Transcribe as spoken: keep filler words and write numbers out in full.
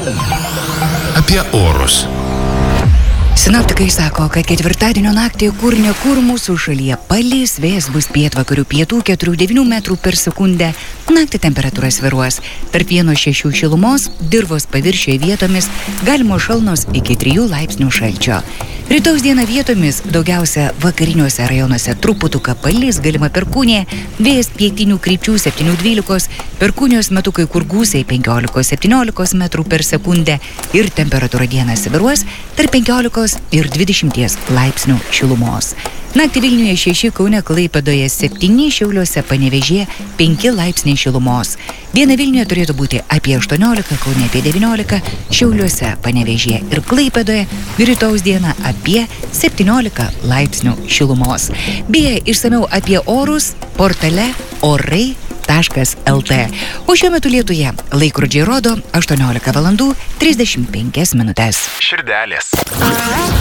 Apie orus. Sinoptikai sako, kad ketvirtadienio naktį kur ne kur mūsų šalyje palis, vėjas bus pietvakarių pietų keturių devynių metrų per sekundę. Naktį temperatūra svyruos tarp vieno šešių šilumos, dirvos paviršiuje vietomis galimos šalnos iki trijų laipsnių šalčio. Rytaus dieną vietomis daugiausia vakariniuose rajonuose truputuką palis, galima perkūnija, vėjas pietinių krypčių septynių dvylikos, perkūnijos metu kai kur gūsiai penkiolikos septyniolikos metrų per sekundę ir temperatūra dieną svyruos tarp penkiolikos ir dvidešimties laipsnių šilumos. Naktį Vilniuje šeši, Kaune, Klaipėdoje septyni, Šiauliuose, Panevėžyje penki laipsniai šilumos. Diena Vilniuje turėtų būti apie aštuoniolika, Kaune apie devyniolika, Šiauliuose, Panevėžyje ir Klaipėdoje rytojaus dieną apie septyniolika laipsnių šilumos. Beje, išsamiau apie orus portale orai taškas lt. O šiuo metu Lietuje laikrodžiai rodo aštuoniolika valandų trisdešimt penkias minutes. Širdelės.